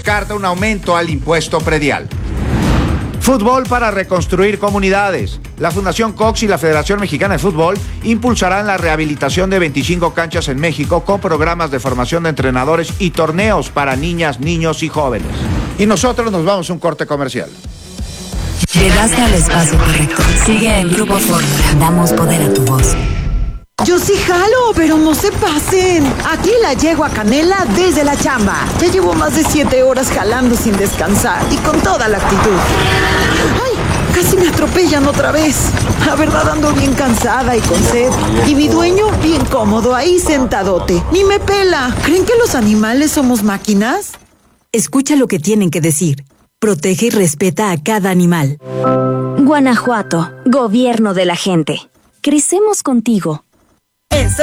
descarta un aumento al impuesto predial. Fútbol para reconstruir comunidades. La Fundación Cox y la Federación Mexicana de Fútbol impulsarán la rehabilitación de 25 canchas en México con programas de formación de entrenadores y torneos para niñas, niños y jóvenes. Y nosotros nos vamos a un corte comercial. Llegaste al espacio correcto. Sigue en Grupo Fórmula. Damos poder a tu voz. Yo sí jalo, pero no se pasen. Aquí la llego a Canela desde la chamba. Ya llevo más de 7 horas jalando sin descansar y con toda la actitud. ¡Ay! Casi me atropellan otra vez. La verdad ando bien cansada y con sed. Y mi dueño bien cómodo ahí sentadote. Ni me pela. ¿Creen que los animales somos máquinas? Escucha lo que tienen que decir. Protege y respeta a cada animal. Guanajuato, gobierno de la gente. Crecemos contigo. En